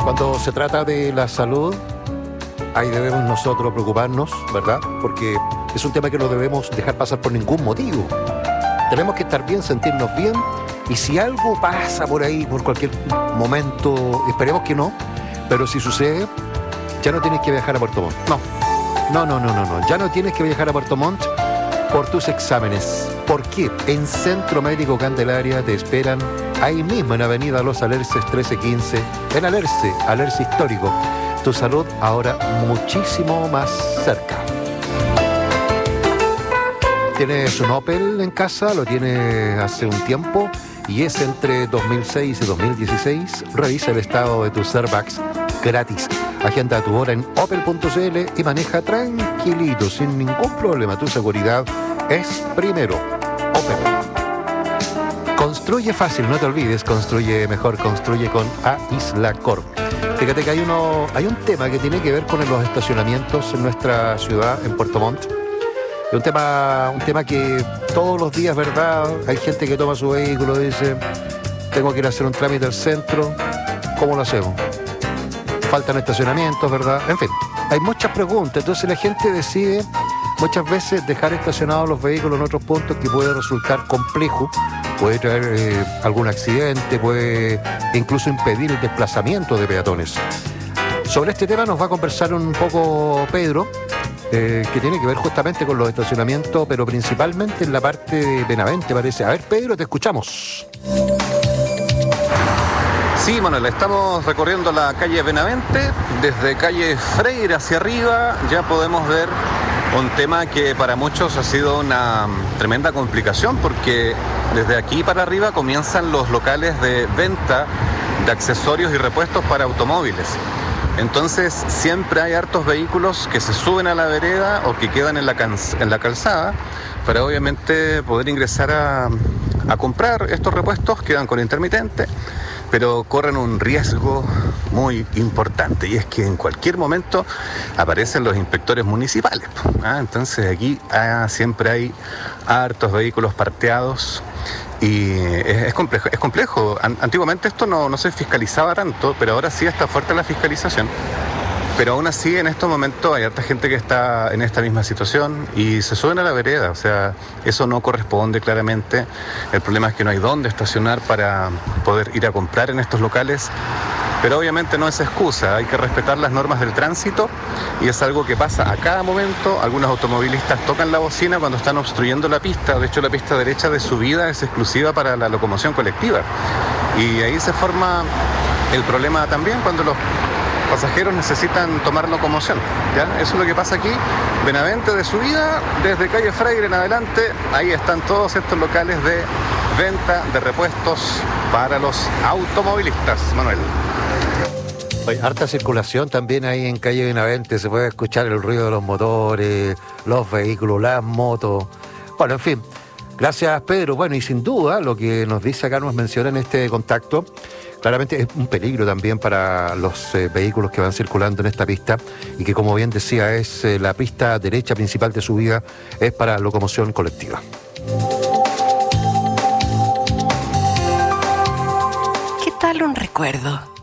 Cuando se trata de la salud, ahí debemos nosotros preocuparnos, ¿verdad? Porque es un tema que no debemos dejar pasar por ningún motivo. Tenemos que estar bien, sentirnos bien, y si algo pasa por ahí, por cualquier momento, esperemos que no, pero si sucede, ya no tienes que viajar a Puerto Montt. No, ya no tienes que viajar a Puerto Montt por tus exámenes. ¿Por qué? En Centro Médico Candelaria te esperan ahí mismo en Avenida Los Alerces 1315, en Alerce Histórico. Tu salud ahora muchísimo más cerca. ¿Tienes un Opel en casa? ¿Lo tienes hace un tiempo? Y es entre 2006 y 2016. Revisa el estado de tus airbags gratis. Agenda tu hora en opel.cl y maneja tranquilito, sin ningún problema. Tu seguridad es primero. Opel. Construye fácil, no te olvides. Construye mejor, construye con Aislacor. Fíjate que hay un tema que tiene que ver con los estacionamientos en nuestra ciudad, en Puerto Montt. Un tema que todos los días, ¿verdad? Hay gente que toma su vehículo y dice, tengo que ir a hacer un trámite al centro, ¿cómo lo hacemos? Faltan estacionamientos, ¿verdad? En fin, hay muchas preguntas, entonces la gente decide muchas veces dejar estacionados los vehículos en otros puntos que puede resultar complejo, puede traer algún accidente, puede incluso impedir el desplazamiento de peatones. Sobre este tema nos va a conversar un poco Pedro, que tiene que ver justamente con los estacionamientos, pero principalmente en la parte de Benavente, parece. A ver, Pedro, te escuchamos. Sí, Manuel, estamos recorriendo la calle Benavente. Desde calle Freire hacia arriba ya podemos ver un tema que para muchos ha sido una tremenda complicación, porque desde aquí para arriba comienzan los locales de venta de accesorios y repuestos para automóviles. Entonces siempre hay hartos vehículos que se suben a la vereda o que quedan en la calzada para obviamente poder ingresar a comprar estos repuestos. Quedan con intermitente, pero corren un riesgo muy importante, y es que en cualquier momento aparecen los inspectores municipales. Entonces aquí siempre hay hartos vehículos parqueados. Y es complejo. Antiguamente esto no se fiscalizaba tanto, pero ahora sí está fuerte la fiscalización. Pero aún así, en estos momentos hay harta gente que está en esta misma situación y se suben a la vereda. O sea, eso no corresponde claramente. El problema es que no hay dónde estacionar para poder ir a comprar en estos locales. Pero obviamente no es excusa, hay que respetar las normas del tránsito, y es algo que pasa a cada momento. Algunos automovilistas tocan la bocina cuando están obstruyendo la pista. De hecho, la pista derecha de subida es exclusiva para la locomoción colectiva. Y ahí se forma el problema también cuando los pasajeros necesitan tomar locomoción, ¿ya? Eso es lo que pasa aquí. Benavente de subida, desde calle Freire en adelante, ahí están todos estos locales de venta de repuestos para los automovilistas, Manuel. Hay harta circulación también ahí en calle Benavente, se puede escuchar el ruido de los motores, los vehículos, las motos. Bueno, en fin, gracias Pedro. Bueno, y sin duda lo que nos dice acá, nos menciona en este contacto, claramente es un peligro también para los vehículos que van circulando en esta pista, y que, como bien decía, es la pista derecha principal de subida, es para locomoción colectiva. ¿Qué tal un recuerdo?